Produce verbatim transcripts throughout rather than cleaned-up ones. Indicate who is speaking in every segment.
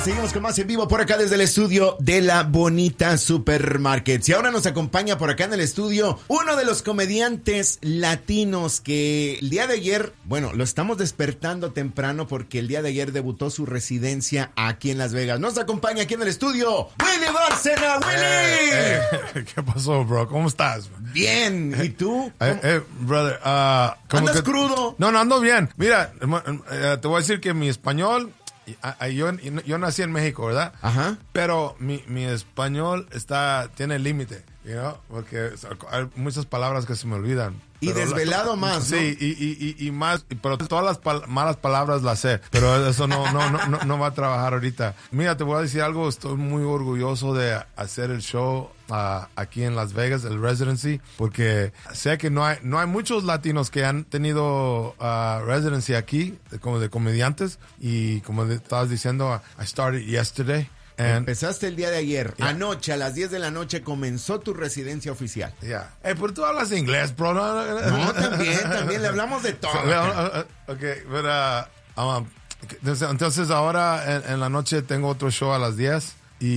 Speaker 1: Seguimos con más en vivo por acá desde el estudio de La Bonita Supermarkets. Y ahora nos acompaña por acá en el estudio uno de los comediantes latinos que el día de ayer, bueno, lo estamos despertando temprano porque el día de ayer debutó su residencia aquí en Las Vegas. Nos acompaña aquí en el estudio, Willy Bárcena. ¡Willy!
Speaker 2: Eh, eh, ¿Qué pasó, bro? ¿Cómo estás?
Speaker 1: Bien, ¿y tú?
Speaker 2: Eh, eh, brother, uh, ¿cómo
Speaker 1: ¿Andas
Speaker 2: que...
Speaker 1: crudo?
Speaker 2: No, no, ando bien. Mira, eh, te voy a decir que mi español... Yo, yo nací en México, ¿verdad?
Speaker 1: Ajá.
Speaker 2: Pero mi, mi español está tiene límite, you know? Porque hay muchas palabras que se me olvidan.
Speaker 1: Y
Speaker 2: Pero
Speaker 1: desvelado
Speaker 2: la,
Speaker 1: más,
Speaker 2: sí,
Speaker 1: ¿no?
Speaker 2: y, y, y, y más, pero todas las pal- malas palabras las sé, pero eso no, no, no, no, no va a trabajar ahorita. Mira, te voy a decir algo, estoy muy orgulloso de hacer el show uh, aquí en Las Vegas, el Residency, porque sé que no hay, no hay muchos latinos que han tenido uh, residency aquí, como de comediantes, y como de, estabas diciendo, I started yesterday. And,
Speaker 1: Empezaste el día de ayer.
Speaker 2: Yeah.
Speaker 1: Anoche, a las diez de la noche, comenzó tu residencia oficial.
Speaker 2: Yeah. Hey, pero tú hablas inglés, bro. No, no,
Speaker 1: No, también, también le hablamos de todo. acá.
Speaker 2: Ok, pero um, entonces ahora en, en la noche tengo otro show a las diez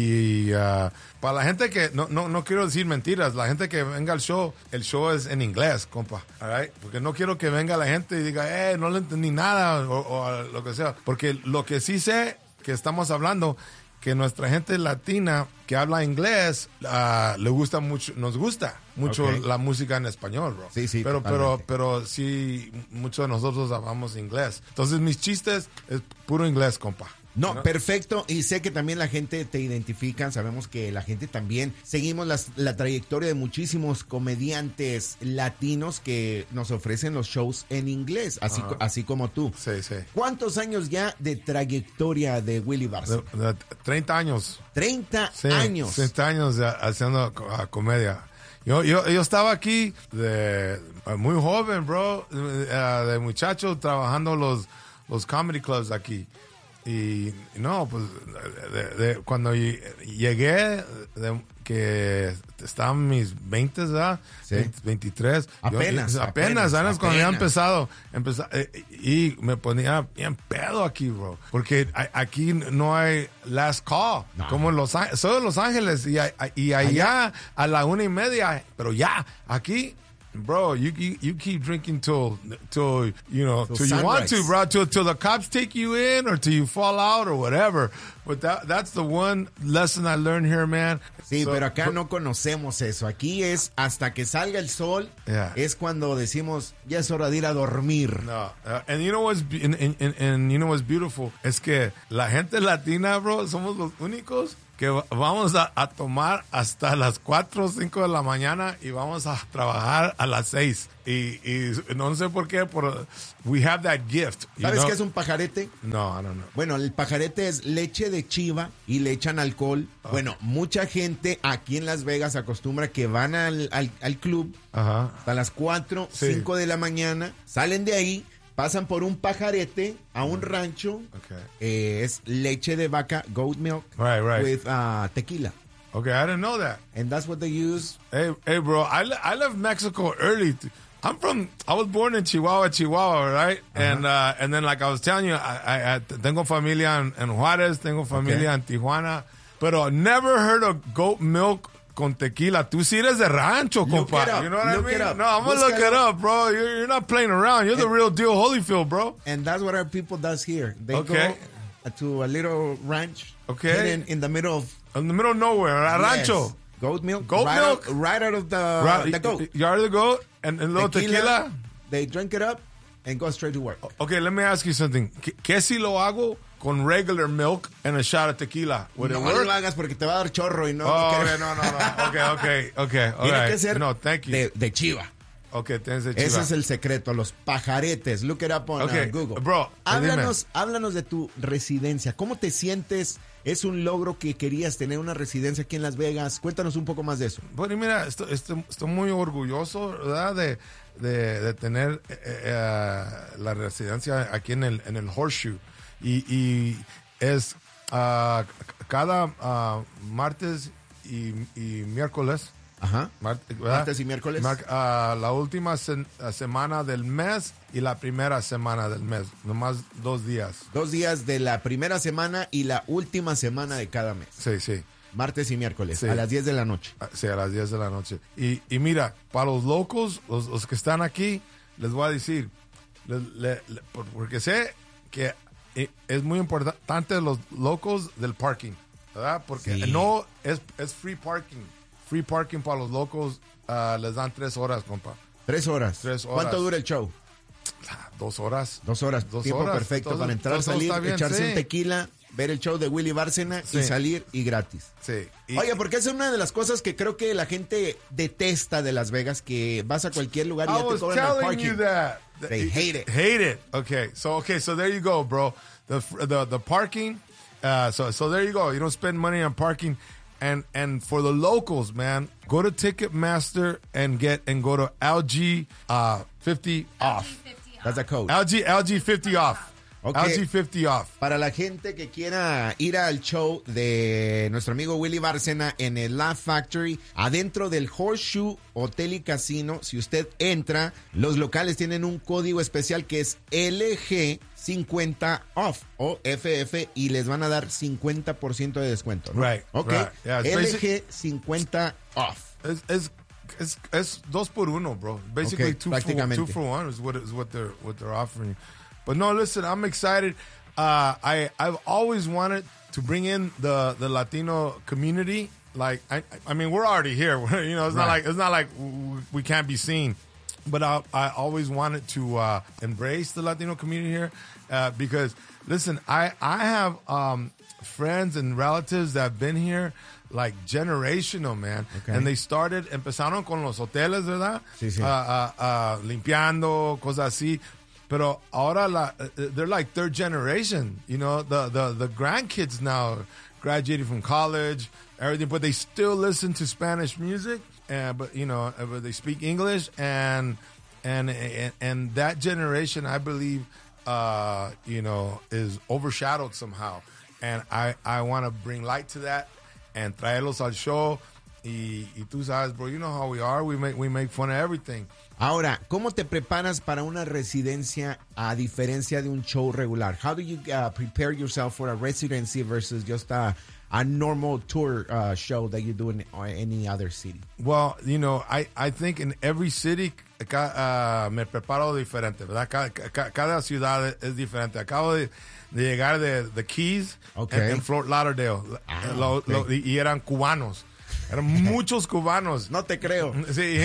Speaker 2: y uh, para la gente que, no, no, no quiero decir mentiras, la gente que venga al show, el show es en inglés, compa, all right? Porque no quiero que venga la gente y diga, eh, no le entendí nada o, o lo que sea, porque lo que sí sé que estamos hablando que nuestra gente latina que habla inglés uh, le gusta mucho, nos gusta mucho
Speaker 1: Okay.
Speaker 2: la música en español, bro.
Speaker 1: Sí, sí,
Speaker 2: pero pero
Speaker 1: totalmente.
Speaker 2: pero sí muchos de nosotros hablamos inglés. Entonces mis chistes es puro inglés, compa.
Speaker 1: No,
Speaker 2: ¿No?
Speaker 1: perfecto. Y sé que también la gente te identifica. Sabemos que la gente también seguimos las, la trayectoria de muchísimos comediantes latinos que nos ofrecen los shows en inglés, así,
Speaker 2: Ajá.
Speaker 1: co- así como tú.
Speaker 2: Sí, sí.
Speaker 1: ¿Cuántos años ya de trayectoria de Willy Bárcena?
Speaker 2: De- de treinta años.
Speaker 1: treinta
Speaker 2: Sí,
Speaker 1: años.
Speaker 2: treinta años ya haciendo uh, comedia. Yo, yo, yo estaba aquí de uh, muy joven, bro, uh, de muchacho trabajando los, los comedy clubs aquí. Y no, pues de, de, cuando llegué, de, que estaban mis veinte, ¿verdad?
Speaker 1: Sí.
Speaker 2: veinte, veintitrés.
Speaker 1: Apenas,
Speaker 2: Yo, apenas,
Speaker 1: apenas,
Speaker 2: apenas cuando había
Speaker 1: apenas.
Speaker 2: empezado. empezó, eh, y me ponía bien pedo aquí, bro. Porque a, aquí no hay last call.
Speaker 1: No.
Speaker 2: Como en Los Ángeles. Soy de Los Ángeles y, a- y allá a la una y media. Pero ya, aquí... Bro, you, you you keep drinking till till you know
Speaker 1: Till
Speaker 2: till you want to,
Speaker 1: sunrise.
Speaker 2: bro. Till till the cops take you in, or till you fall out, or whatever. But that that's the one lesson I learned here, man.
Speaker 1: Sí,
Speaker 2: So-
Speaker 1: pero acá no conocemos eso. Aquí es hasta que salga el sol,
Speaker 2: Yeah.
Speaker 1: es cuando decimos, ya es hora de ir a dormir.
Speaker 2: No, uh, and you know what's be- and, and, and, and you know what's beautiful es que la gente latina, bro, somos los únicos que va- vamos a, a tomar hasta las cuatro o cinco de la mañana y vamos a trabajar a las seis. Y, y no sé por qué, pero we have that gift. you
Speaker 1: ¿Sabes
Speaker 2: know?
Speaker 1: qué es un pajarete?
Speaker 2: No, I don't know.
Speaker 1: Bueno, el pajarete es leche de chiva y le echan alcohol. Bueno, mucha gente aquí en Las Vegas acostumbra que van al, al, al club
Speaker 2: Ajá.
Speaker 1: hasta las cuatro,
Speaker 2: Sí.
Speaker 1: cinco de la mañana, salen de ahí, pasan por un pajarete a un rancho.
Speaker 2: Okay.
Speaker 1: Eh, es leche de vaca, goat milk,
Speaker 2: Right, right.
Speaker 1: with uh, tequila.
Speaker 2: Okay, I didn't know that.
Speaker 1: And that's what they use.
Speaker 2: Hey, hey, bro, I, le- I left Mexico early. I'm from, I was born in Chihuahua, Chihuahua, right? And uh, and then, like I was telling you, I, I, I tengo familia en, en Juárez, tengo familia en Tijuana, pero never heard of goat milk con tequila. Tú sí eres de rancho,
Speaker 1: Look
Speaker 2: compa.
Speaker 1: it up,
Speaker 2: You know what I
Speaker 1: look
Speaker 2: mean?
Speaker 1: it up.
Speaker 2: No, I'm gonna look
Speaker 1: Búscalo.
Speaker 2: it up, bro. You're, you're not playing around. You're the real deal, Holyfield, bro.
Speaker 1: And that's what our people does here. They
Speaker 2: Okay.
Speaker 1: go to a little ranch.
Speaker 2: Okay.
Speaker 1: hidden in the middle of
Speaker 2: In the middle of nowhere, a rancho.
Speaker 1: Yes. Goat milk.
Speaker 2: Goat
Speaker 1: right
Speaker 2: milk?
Speaker 1: Out, right out of the,
Speaker 2: Right,
Speaker 1: the goat.
Speaker 2: You are the goat and, and little tequila.
Speaker 1: They drink it up and go straight to work.
Speaker 2: Okay, let me ask you something. ¿Qué, qué si lo hago con regular milk and a shot of tequila? Would
Speaker 1: No
Speaker 2: it work?
Speaker 1: lo hagas porque te va a dar chorro y no.
Speaker 2: Oh,
Speaker 1: no
Speaker 2: okay,
Speaker 1: queremos.
Speaker 2: no, no, no. Okay, okay, okay. All
Speaker 1: Tiene
Speaker 2: right.
Speaker 1: que ser
Speaker 2: No, thank you.
Speaker 1: de, de chiva.
Speaker 2: Okay, tienes de
Speaker 1: Ese
Speaker 2: chiva.
Speaker 1: es el secreto, los pajaretes. Look it up on
Speaker 2: Okay,
Speaker 1: uh, Google.
Speaker 2: bro,
Speaker 1: háblanos, háblanos de tu residencia. ¿Cómo te sientes? ¿Es un logro que querías tener una residencia aquí en Las Vegas? Cuéntanos un poco más de eso.
Speaker 2: Bueno, mira, estoy, estoy, estoy muy orgulloso, ¿verdad? De, de, de tener eh, eh, la residencia aquí en el, en el Horseshoe. Y, y es uh, cada uh, martes y, y miércoles
Speaker 1: Ajá.
Speaker 2: Marte-
Speaker 1: Martes y miércoles.
Speaker 2: Mar- ah, la última se- semana del mes y la primera semana del mes. Nomás dos días.
Speaker 1: Dos días de la primera semana y la última semana de cada mes.
Speaker 2: Sí, sí.
Speaker 1: Martes y miércoles,
Speaker 2: Sí.
Speaker 1: a las diez de la noche.
Speaker 2: Ah, Sí, a las diez de la noche. Y, y mira, para los locos, los, los que están aquí, les voy a decir, le- le- le- por- porque sé que eh, es muy importante los locos del parking, ¿verdad? Porque
Speaker 1: Sí.
Speaker 2: no es, es free parking. Free parking para los locos, ah, les dan tres horas, compa.
Speaker 1: Tres horas.
Speaker 2: Tres horas.
Speaker 1: ¿Cuánto dura el show?
Speaker 2: Ah, Dos horas.
Speaker 1: Dos horas.
Speaker 2: Dos
Speaker 1: Tiempo
Speaker 2: horas.
Speaker 1: perfecto
Speaker 2: Todo-
Speaker 1: para entrar,
Speaker 2: todo
Speaker 1: salir,
Speaker 2: está bien,
Speaker 1: echarse
Speaker 2: sí.
Speaker 1: un tequila, ver el show de Willy Bárcena y
Speaker 2: Sí.
Speaker 1: salir y gratis.
Speaker 2: Sí. Y-
Speaker 1: Oye, porque esa es una de las cosas que creo que la gente detesta de Las Vegas, que vas a cualquier lugar y
Speaker 2: I
Speaker 1: ya te
Speaker 2: was
Speaker 1: cobran el
Speaker 2: telling you
Speaker 1: parking.
Speaker 2: that.
Speaker 1: They hate it.
Speaker 2: Hate it. Okay, so okay, so there you go, bro. The the the parking. Uh, so so there you go. You don't spend money on parking, and and for the locals, man, go to Ticketmaster and get and go to L G uh fifty off.
Speaker 1: That's the code.
Speaker 2: L G L G fifty off.
Speaker 1: Okay.
Speaker 2: L G fifty off.
Speaker 1: Para la gente que quiera ir al show de nuestro amigo Willy Bárcena en el Laugh Factory, adentro del Horseshoe Hotel y Casino, si usted entra, los locales tienen un código especial que es L G cincuenta off o F F y les van a dar cincuenta por ciento de descuento, ¿no?
Speaker 2: Right,
Speaker 1: Ok.
Speaker 2: right. Yeah, it's
Speaker 1: L
Speaker 2: basic-
Speaker 1: G cincuenta off.
Speaker 2: It's, it's, it's, it's dos por uno, bro. Basically,
Speaker 1: Okay,
Speaker 2: two, for,
Speaker 1: prácticamente.
Speaker 2: two for one is what is what they're what they're offering. But no, listen, I'm excited. Uh, I I've always wanted to bring in the the Latino community. Like I I mean, we're already here. You know, it's not
Speaker 1: Right.
Speaker 2: like it's not like w- we can't be seen. But I, I always wanted to uh, embrace the Latino community here uh, because, listen, I I have um, friends and relatives that have been here like generational, man.
Speaker 1: Okay.
Speaker 2: And they started, empezaron con los hoteles, ¿verdad?
Speaker 1: Sí, sí.
Speaker 2: Uh, uh, uh, limpiando, cosas así. Pero ahora la, uh, they're like third generation. You know, the, the, the grandkids now graduated from college, everything, but they still listen to Spanish music. Uh, but you know, uh, but they speak English, and and and, and that generation, I believe, uh, you know, is overshadowed somehow. And I I want to bring light to that and traerlos al show. Y, y tú sabes, bro, you know how we are. We make we make fun of everything.
Speaker 1: Ahora, ¿cómo te preparas para una residencia a diferencia de un show regular? How do you uh, prepare yourself for a residency versus just a, a normal tour uh, show that you do in uh, any other city?
Speaker 2: Well, you know, I, I think in every city ca, uh, me preparo diferente, ¿verdad? Cada, ca, cada ciudad es diferente. Acabo de, de llegar de The Keys
Speaker 1: Okay.
Speaker 2: en, en Fort Lauderdale.
Speaker 1: Ah,
Speaker 2: Lo-
Speaker 1: okay.
Speaker 2: lo- y, y eran cubanos. Eran muchos cubanos.
Speaker 1: No te creo.
Speaker 2: Sí,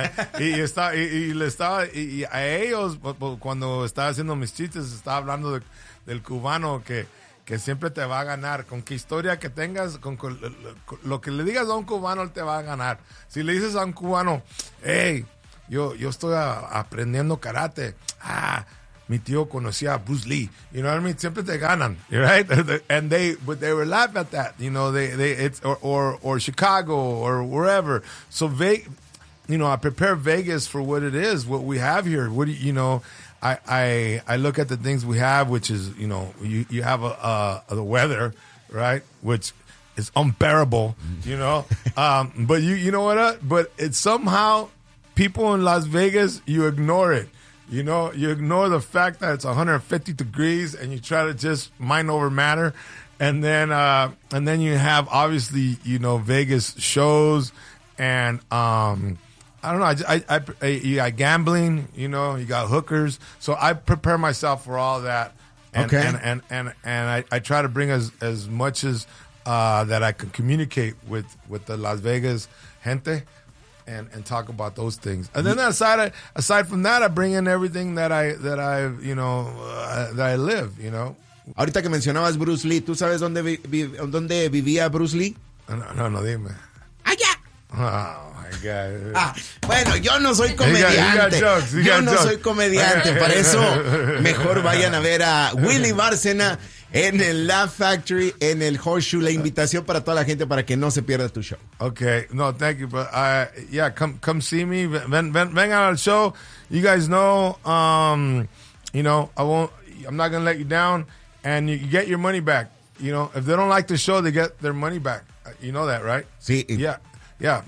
Speaker 2: y, está, y, y le estaba, y, y a ellos, pu- pu- cuando estaba haciendo mis chistes, estaba hablando de- del cubano que, que siempre te va a ganar. Con qué historia que tengas, con, con- con lo que le digas a un cubano, él te va a ganar. Si le dices a un cubano, hey, yo, yo estoy a- aprendiendo karate. Ah, mi tío conocía a Bruce Lee. You know what I mean? Siempre te ganan, right? And they, but they were laughing at that. You know, they, they, it's, or, or, or Chicago or wherever. So Ve, you know, I prepare Vegas for what it is, what we have here. What do you, you know, I, I, I look at the things we have, which is, you know, you, you have a, uh, the weather, right? Which is unbearable, you know? um, but you, you know what? Uh, but it's somehow people in Las Vegas, you ignore it. You know, you ignore the fact that it's one hundred fifty degrees and you try to just mind over matter. And then, uh, and then you have obviously, you know, Vegas shows and, um, I don't know. I, I, I, I, you got gambling, you know, you got hookers. So I prepare myself for all that. And,
Speaker 1: Okay.
Speaker 2: and, and, and, and I, I try to bring as, as much as, uh, that I can communicate with, with the Las Vegas gente. And, and talk about those things, and then aside aside from that, I bring in everything that I that I you know uh, that I live, you know.
Speaker 1: Ahorita que mencionabas Bruce Lee, ¿tú sabes dónde, vi- vi- dónde vivía Bruce Lee?
Speaker 2: No, no, no, dime.
Speaker 1: Allá.
Speaker 2: Oh my God.
Speaker 1: Ah, bueno, yo no soy
Speaker 2: got- you
Speaker 1: comediante.
Speaker 2: got jokes, you
Speaker 1: Yo
Speaker 2: got
Speaker 1: no
Speaker 2: jokes.
Speaker 1: soy comediante. Para eso, mejor vayan a ver a Willy Bárcena en el Laugh Factory, en el Horseshoe. La invitación para toda la gente para que no se pierda tu show.
Speaker 2: Okay, no, thank you, but I yeah, come come see me. Ven, ven, vengan al show. You guys know, um, you know, I won't. I'm not gonna let you down, and you, you get your money back. You know, if they don't like the show, they get their money back. You know that, right?
Speaker 1: Sí.
Speaker 2: Yeah, yeah, but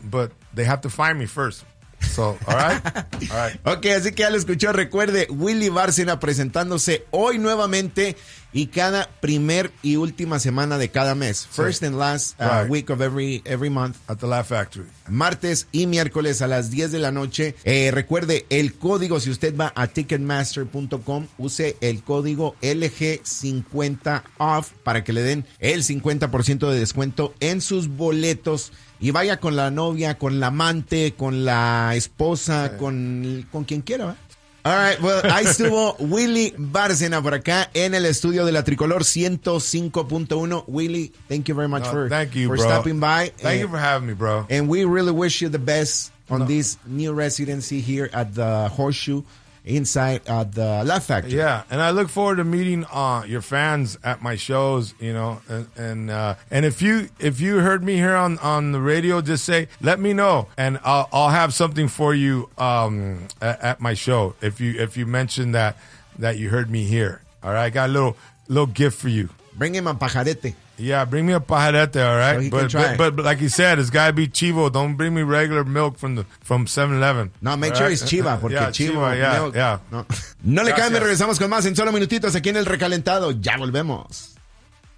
Speaker 2: they have to find me first. So, all right? All right.
Speaker 1: Ok, así que ya lo escuchó. Recuerde, Willie Bárcena presentándose hoy nuevamente y cada primer y última semana de cada mes. First sí. and last uh,
Speaker 2: right.
Speaker 1: week of every, every month.
Speaker 2: At the Laugh Factory.
Speaker 1: Martes y miércoles a las diez de la noche. Eh, recuerde, el código, si usted va a ticketmaster punto com, use el código L G cincuenta off para que le den el cincuenta por ciento de descuento en sus boletos. Y vaya con la novia, con la amante, con la esposa, sí. con, con quien quiera, ¿va? All right, well, ahí estuvo Willie Bárcena por acá en el estudio de la Tricolor ciento cinco punto uno. Willie, thank you very much
Speaker 2: no,
Speaker 1: for,
Speaker 2: thank you,
Speaker 1: for
Speaker 2: bro.
Speaker 1: stopping by.
Speaker 2: Thank
Speaker 1: uh,
Speaker 2: you for having me, bro.
Speaker 1: And we really wish you the best on
Speaker 2: no.
Speaker 1: this new residency here at the Horseshoe inside uh, the Laugh Factory.
Speaker 2: Yeah, and I look forward to meeting uh, your fans at my shows, you know, and and, uh, and if you if you heard me here on, on the radio, just say, let me know, and I'll I'll have something for you um, at, at my show if you if you mention that that you heard me here. All right, I got a little little gift for you.
Speaker 1: Bring him a pajarete.
Speaker 2: Yeah, bring me a pajarete, all right?
Speaker 1: So he
Speaker 2: but,
Speaker 1: can try.
Speaker 2: but, but but like you said, it's got to be Chivo. Don't bring me regular milk from the from seven eleven.
Speaker 1: No, make
Speaker 2: all
Speaker 1: sure
Speaker 2: right?
Speaker 1: it's Chiva, porque
Speaker 2: yeah,
Speaker 1: Chivo,
Speaker 2: Chiva, yeah,
Speaker 1: milk,
Speaker 2: yeah.
Speaker 1: No, no le
Speaker 2: Gracias.
Speaker 1: cambie, regresamos con más en solo minutitos aquí en El Recalentado. Ya volvemos.